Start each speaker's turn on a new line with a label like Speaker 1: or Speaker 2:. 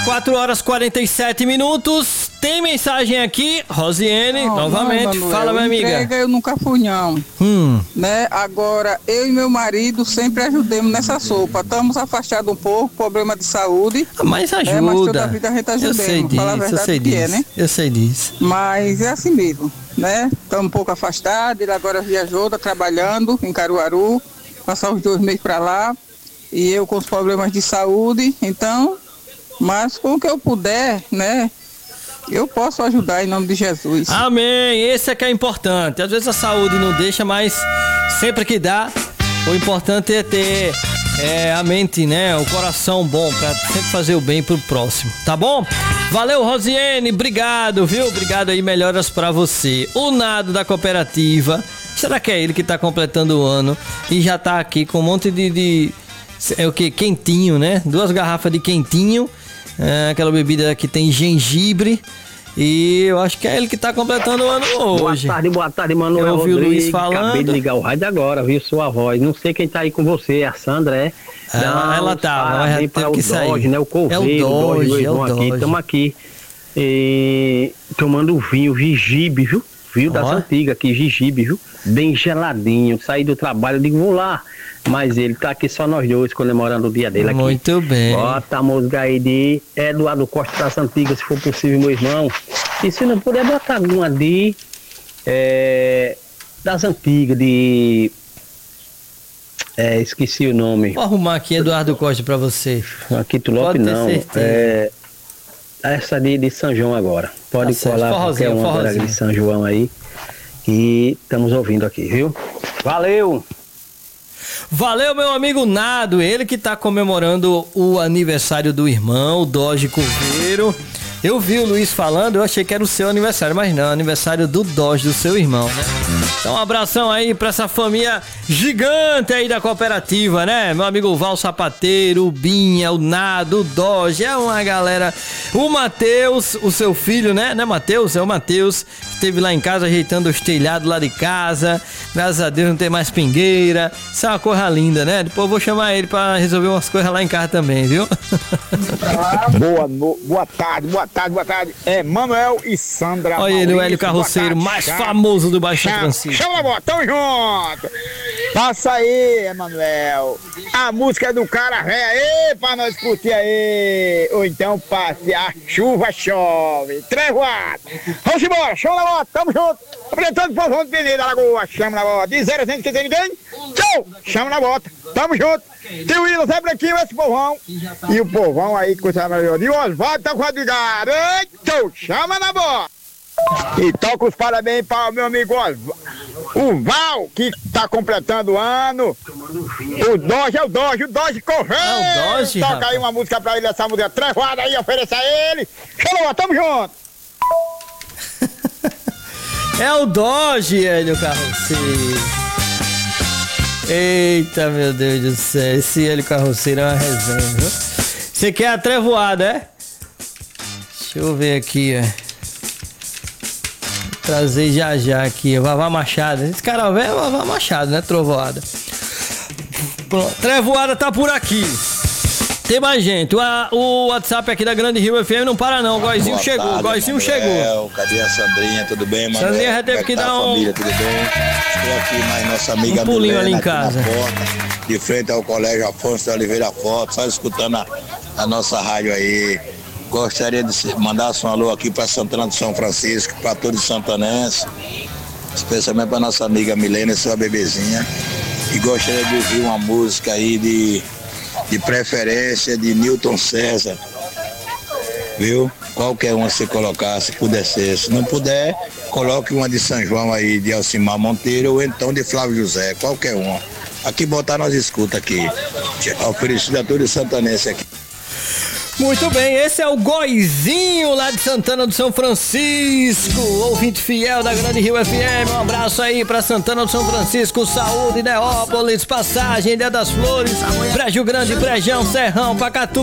Speaker 1: 4h47. Tem mensagem aqui, Rosiane, novamente.
Speaker 2: Não,
Speaker 1: fala, minha amiga.
Speaker 2: Entrega eu nunca fui, não. Né? Agora, eu e meu marido sempre ajudemos nessa sopa. Estamos afastados um pouco, problema de saúde.
Speaker 1: Mas ajuda.
Speaker 2: Mas toda a vida a gente ajudemos.
Speaker 1: Eu sei disso,
Speaker 2: Falar a verdade que é, né?
Speaker 1: Eu sei disso.
Speaker 2: Mas é assim mesmo, né? Estamos um pouco afastados, ele agora viajou, está trabalhando em Caruaru, passar os 2 meses para lá. E eu com os problemas de saúde, então, mas com o que eu puder, né, eu posso ajudar em nome de Jesus.
Speaker 1: Amém, esse é que é importante. Às vezes a saúde não deixa, mas sempre que dá, o importante é ter a mente, né, o coração bom pra sempre fazer o bem pro próximo, tá bom? Valeu, Rosiane, obrigado, viu? Obrigado aí, melhoras pra você. O Nado da cooperativa, será que é ele que tá completando o ano e já tá aqui com um monte de é o que? Quentinho, né? 2 garrafas de quentinho. Aquela bebida que tem gengibre. E eu acho que é ele que tá completando o ano hoje.
Speaker 3: Boa tarde, Manuel.
Speaker 1: Eu ouvi o Luiz falando.
Speaker 3: Acabei de ligar o rádio agora, viu sua voz. Não sei quem tá aí com você, a Sandra, é?
Speaker 1: Ela tá, mas já teve que sair.
Speaker 3: Dodge, né? O Correio, o Dodge, aqui. Estamos aqui tomando vinho, gengibre, viu? Vinho das antigas aqui, gengibre, viu? Bem geladinho. Saí do trabalho, eu digo, vou lá. Mas ele tá aqui só nós dois comemorando o dia dele aqui.
Speaker 1: Muito bem.
Speaker 3: Bota a música aí de Eduardo Costa das Antigas, se for possível, meu irmão. E se não puder, botar alguma de das Antigas, de esqueci o nome.
Speaker 1: Vou arrumar aqui Eduardo Costa pra você.
Speaker 3: Aqui tu Lopes não. Essa de São João agora. Pode colar qualquer uma de São João aí. E estamos ouvindo aqui, viu? Valeu!
Speaker 1: Valeu, meu amigo Nado, ele que tá comemorando o aniversário do irmão, o Dodge Cordeiro. Eu vi o Luiz falando, eu achei que era o seu aniversário, mas não, aniversário do Dodge, do seu irmão, né? Então um abração aí pra essa família gigante aí da cooperativa, né? Meu amigo Val Sapateiro, o Binha, o Nado, o Dodge, é uma galera. O Matheus, o seu filho, né? Não é Matheus? É o Matheus, que esteve lá em casa ajeitando os telhados lá de casa. Graças a Deus não tem mais pingueira. Isso é uma coisa linda, né? Depois eu vou chamar ele pra resolver umas coisas lá em casa também, viu?
Speaker 4: Boa tarde. É Manuel e Sandra.
Speaker 1: Olha ele, o Hélio Carroceiro, mais famoso do Baixo Francisco.
Speaker 4: Chama a bola, tamo junto. Passa aí, Emanuel. A música é do cara velho aí, pra nós curtir aí. Ou então passe, a chuva chove. Trevoada. Vamos embora, chama na bola, tamo junto. Apresentando o povão de Peneda, Lagoa. Chama na bola. De 0 a 100, que tem ninguém. Tchau, chama na bota. Tamo junto. Tio Wilson, Zé Branquinho, esse povão. E o povão aí, coisa melhor. E o Osvaldo tá com a de garoto. Chama na bola. E toca os parabéns para o meu amigo o Val, que tá completando o ano. O Dodge correu.
Speaker 1: É o Dodge,
Speaker 4: toca
Speaker 1: rapaz.
Speaker 4: aí uma música pra ele, essa música trevoada aí, ofereça a ele. Chama, tamo junto.
Speaker 1: É o Dodge, Hélio Carroceiro. Eita, meu Deus do céu. Esse Hélio Carroceiro é uma resenha, viu? Você quer a trevoada, é? Deixa eu ver aqui, ó. Trazer já aqui, Vavá Machado. Esse cara velho é Vavá Machado, né? Trovoada. Pronto. Trevoada tá por aqui. Tem mais gente. O WhatsApp aqui da Grande Rio FM não para não. O Góizinho chegou. O Góizinho chegou.
Speaker 5: Cadê a Sandrinha? Tudo bem, mano?
Speaker 1: Sandrinha já teve que dar
Speaker 5: família, tudo bem? Estou aqui mais nossa amiga
Speaker 1: pulinho
Speaker 5: Milena,
Speaker 1: ali em
Speaker 5: aqui
Speaker 1: casa.
Speaker 5: na porta, de frente ao Colégio Afonso de Oliveira Foto, só escutando a nossa rádio aí. Gostaria de mandar um alô aqui para Santana do São Francisco, para todos os santanenses, especialmente para nossa amiga Milena e sua bebezinha. E gostaria de ouvir uma música aí de preferência de Newton César, viu? Qualquer uma se colocar, se puder ser. Se não puder, coloque uma de São João aí, de Alcimar Monteiro, ou então de Flávio José, qualquer uma. Aqui botar nós escuta aqui. Oferecido a todos os santanenses aqui.
Speaker 1: Muito bem, esse é o Góizinho lá de Santana do São Francisco, ouvinte fiel da Grande Rio FM. Um abraço aí pra Santana do São Francisco, Saúde, Neópolis, Passagem, Ilha das Flores, Brejo Grande, Brejão, Serrão, Pacatu.